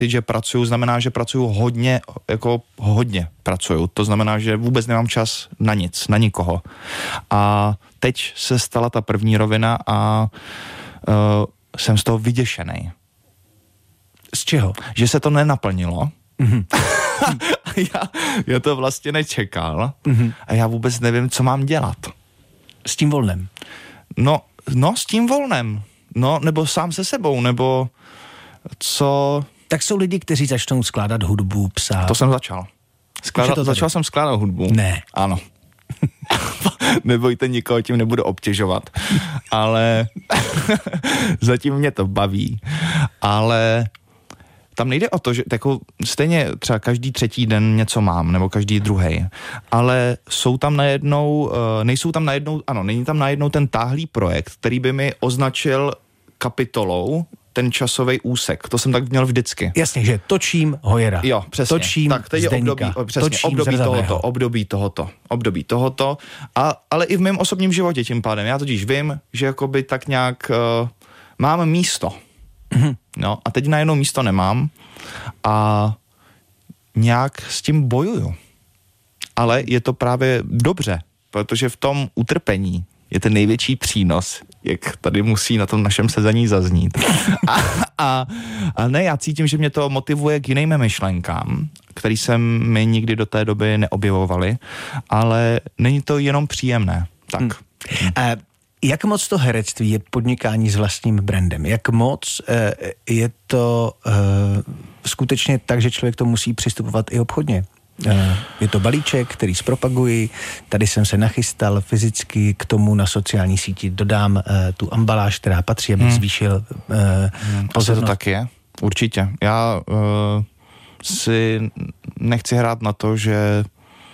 že pracuju, znamená, že pracuju hodně, jako hodně pracuju. To znamená, že vůbec nemám čas na nic, na nikoho. A teď se stala ta první rovina a jsem z toho vyděšenej. Z čeho? Že se to nenaplnilo. Mm-hmm. já to vlastně nečekal. Mm-hmm. A já vůbec nevím, co mám dělat. S tím volnem? No, s tím volnem. No, nebo sám se sebou, nebo co... Tak jsou lidi, kteří začnou skládat hudbu, psát. To jsem začal. Začal jsem skládat hudbu. Ne. Ano. Nebojte, nikoho tím nebudu obtěžovat. Ale zatím mě to baví. Ale tam nejde o to, že jako stejně třeba každý třetí den něco mám, nebo každý druhej. Ale jsou tam najednou, není tam najednou ten táhlý projekt, který by mi označil kapitolou ten časový úsek. To jsem tak měl vždycky. Jasně, že točím Hojera. Jo, přesně. Točím tak teď je období tohoto, ale i v mém osobním životě tím pádem. Já totiž vím, že jakoby tak nějak mám místo. Mm-hmm. No, a teď najednou místo nemám a nějak s tím bojuju. Ale je to právě dobře, protože v tom utrpení je ten největší přínos, jak tady musí na tom našem sezení zaznít. A ne, já cítím, že mě to motivuje k jiným myšlenkám, který jsem mi nikdy do té doby neobjevovaly, ale není to jenom příjemné. Tak. Jak moc to herectví je podnikání s vlastním brandem? Jak moc je to skutečně tak, že člověk to musí přistupovat i obchodně? Je to balíček, který zpropaguji, tady jsem se nachystal fyzicky, k tomu na sociální síti dodám tu ambaláž, která patří, abych zvýšil pozornost. To tak je, určitě. Já si nechci hrát na to, že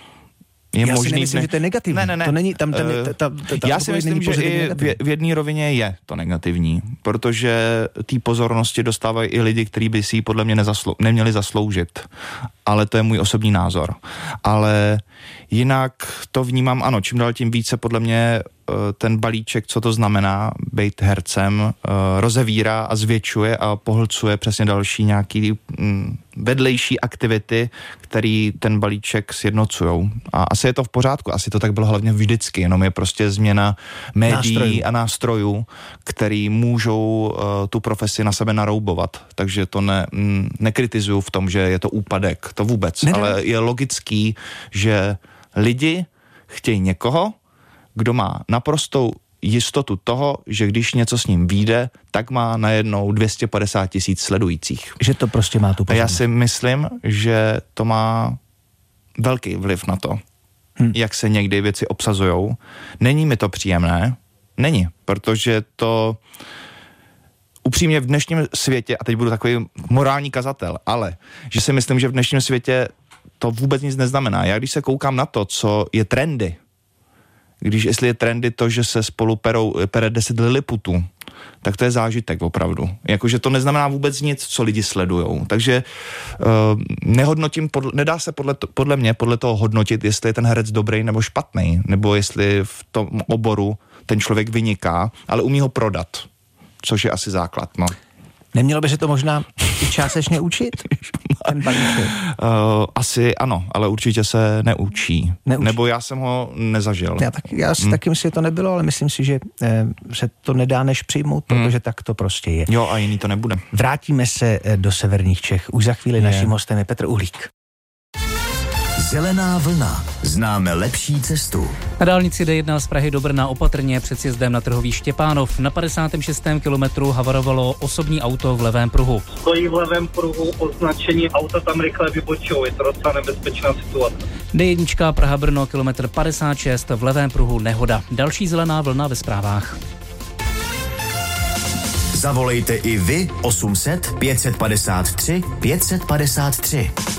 je já možný... si nemyslím, že to je negativní. Ne. To není tam já si myslím, že i v jedné rovině je to negativní, protože té pozornosti dostávají i lidi, kteří by si ji podle mě neměli zasloužit. Ale to je můj osobní názor. Ale jinak to vnímám, ano, čím dál tím více podle mě ten balíček, co to znamená být hercem, rozevírá a zvětšuje a pohlcuje přesně další nějaký vedlejší aktivity, který ten balíček sjednocujou. A asi je to v pořádku, asi to tak bylo hlavně vždycky, jenom je prostě změna médií a nástrojů, který můžou tu profesi na sebe naroubovat. Takže to nekritizuju v tom, že je to úpadek, to vůbec, ale je logický, že lidi chtějí někoho, kdo má naprostou jistotu toho, že když něco s ním vyjde, tak má najednou 250 000 sledujících. Že to prostě má tu pozornost. Já si myslím, že to má velký vliv na to, jak se někdy věci obsazujou. Není mi to příjemné, není, protože to upřímně v dnešním světě, a teď budu takový morální kazatel, ale že si myslím, že v dnešním světě to vůbec nic neznamená. Já když se koukám na to, co je trendy, jestli je trendy to, že se spolu pere 10 liliputů, tak to je zážitek opravdu. Jakože to neznamená vůbec nic, co lidi sledujou. Takže nehodnotím, nedá se podle toho hodnotit, jestli je ten herec dobrý nebo špatný, nebo jestli v tom oboru ten člověk vyniká, ale umí ho prodat, což je asi základ, no. Nemělo by se to možná i částečně učit? Ten balíček? Asi ano, ale určitě se neučí. Nebo já jsem ho nezažil. Já si taky myslím, že to nebylo, ale myslím si, že se to nedá než přijmout, protože tak to prostě je. Jo, a jiný to nebude. Vrátíme se do severních Čech. Už za chvíli naším hostem je Petr Uhlík. Zelená vlna. Známe lepší cestu. Na dálnici D1 z Prahy do Brna opatrně před sjezdem na Trhový Štěpánov. Na 56. kilometru havarovalo osobní auto v levém pruhu. Stojí v levém pruhu označení, auta tam rychle vybočují, je to docela nebezpečná situace. D1 Praha-Brno, kilometr 56, v levém pruhu nehoda. Další zelená vlna ve zprávách. Zavolejte i vy 800 553 553.